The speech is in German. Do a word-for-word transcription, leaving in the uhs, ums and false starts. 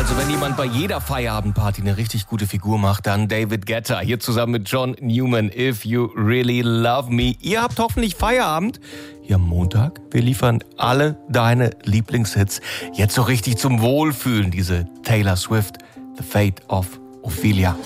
Also wenn jemand bei jeder Feierabendparty eine richtig gute Figur macht, dann David Guetta. Hier zusammen mit John Newman, If You Really Love Me. Ihr habt hoffentlich Feierabend. Hier am Montag. Wir liefern alle deine Lieblingshits. Jetzt so richtig zum Wohlfühlen. Diese Taylor Swift, The Fate of Ophelia.